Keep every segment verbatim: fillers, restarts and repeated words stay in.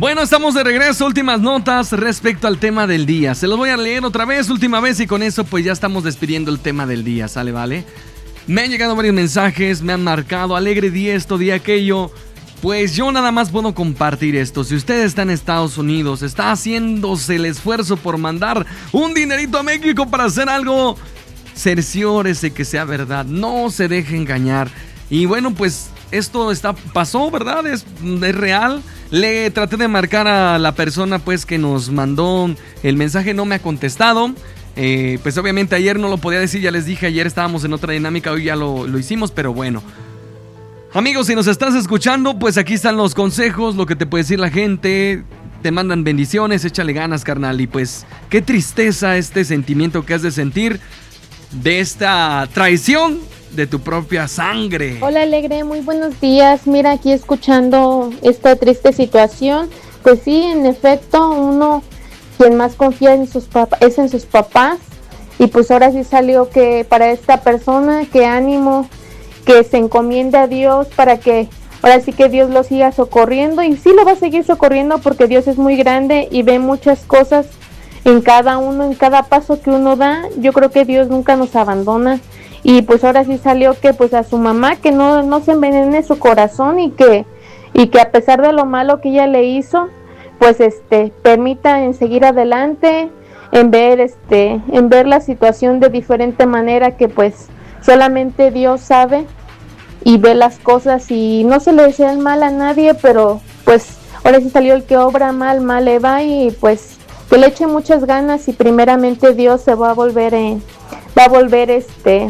Bueno, estamos de regreso, últimas notas respecto al tema del día. Se los voy a leer otra vez, última vez, y con eso pues ya estamos despidiendo el tema del día, ¿sale, vale? Me han llegado varios mensajes, me han marcado, alegre día esto, día aquello. Pues yo nada más puedo compartir esto. Si usted está en Estados Unidos, está haciéndose el esfuerzo por mandar un dinerito a México para hacer algo, cerciórese que sea verdad, no se deje engañar. Y bueno, pues esto está, pasó, ¿verdad? Es, es real. Le traté de marcar a la persona pues que nos mandó el mensaje, no me ha contestado. Eh, pues obviamente ayer no lo podía decir, ya les dije, ayer estábamos en otra dinámica, hoy ya lo, lo hicimos, pero bueno. Amigos, si nos estás escuchando, pues aquí están los consejos, lo que te puede decir la gente. Te mandan bendiciones, échale ganas, carnal. Y pues, qué tristeza este sentimiento que has de sentir de esta traición de tu propia sangre. Hola, Alegre, muy buenos días. Mira, aquí escuchando esta triste situación. Pues sí, en efecto, uno quien más confía en sus pap- es en sus papás. Y pues ahora sí salió que para esta persona, que ánimo, que se encomiende a Dios para que ahora sí que Dios lo siga socorriendo. Y sí lo va a seguir socorriendo porque Dios es muy grande y ve muchas cosas en cada uno, en cada paso que uno da. Yo creo que Dios nunca nos abandona. Y pues ahora sí salió que pues a su mamá que no, no se envenene su corazón y que, y que a pesar de lo malo que ella le hizo, pues este permita en seguir adelante, en ver este, en ver la situación de diferente manera, que pues solamente Dios sabe y ve las cosas, y no se le desea el mal a nadie, pero pues ahora sí salió el que obra mal, mal le va, y pues que le eche muchas ganas y primeramente Dios se va a volver en, va a volver este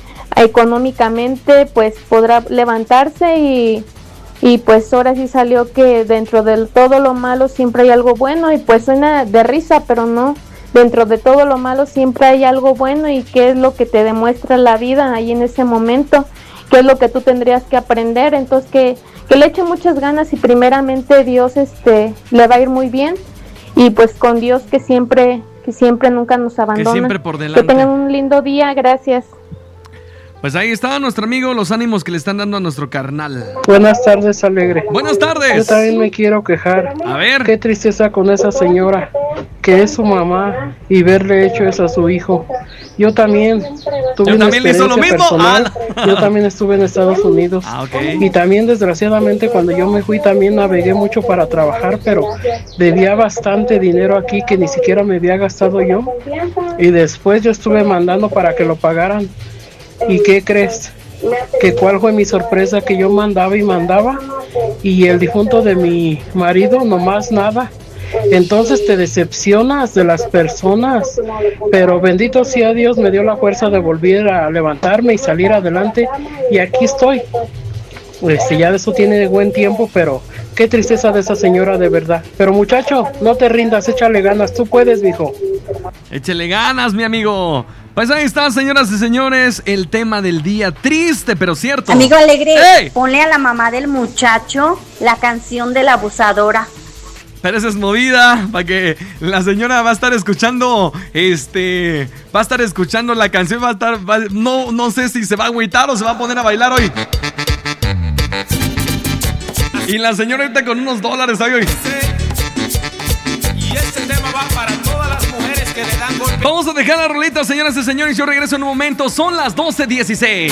económicamente, pues podrá levantarse y, y pues ahora sí salió que dentro de todo lo malo siempre hay algo bueno, y pues suena de risa, pero no, dentro de todo lo malo siempre hay algo bueno, y qué es lo que te demuestra la vida ahí en ese momento, qué es lo que tú tendrías que aprender. Entonces que, que le eche muchas ganas y primeramente Dios este le va a ir muy bien, y pues con Dios que siempre, que siempre nunca nos abandona. Que siempre por delante. Que tengan un lindo día, gracias. Pues ahí está nuestro amigo, los ánimos que le están dando a nuestro carnal. Buenas tardes, Alegre. Buenas tardes. Yo también me quiero quejar. A ver. Qué tristeza con esa señora, que es su mamá, y verle hecho eso a su hijo. Yo también tuve Yo una también le hizo lo experiencia mismo. personal. Ah. Yo también estuve en Estados Unidos. Ah, okay. Y también, desgraciadamente, cuando yo me fui, también navegué mucho para trabajar, pero debía bastante dinero aquí que ni siquiera me había gastado yo. Y después yo estuve mandando para que lo pagaran. ¿Y qué crees? Que cuál fue mi sorpresa, que yo mandaba y mandaba y el difunto de mi marido nomás nada. Entonces te decepcionas de las personas, pero bendito sea Dios, me dio la fuerza de volver a levantarme y salir adelante, y aquí estoy. Este, ya de eso tiene buen tiempo, pero qué tristeza de esa señora, de verdad. Pero muchacho, no te rindas, échale ganas, tú puedes, mijo. Échale ganas, mi amigo. Pues ahí está, señoras y señores, el tema del día, triste pero cierto. Amigo Alegre, ¡Ey! ponle a la mamá del muchacho la canción de la abusadora. Pero esa es movida, para que la señora va a estar escuchando, este, va a estar escuchando la canción, va a estar, va, no, no sé si se va a agüitar o se va a poner a bailar hoy. Y la señora ahorita con unos dólares ahí hoy. Y este tema va para todas las mujeres que le dan golpe. Vamos a dejar la rolita, señoras y señores, yo regreso en un momento, son las doce dieciséis.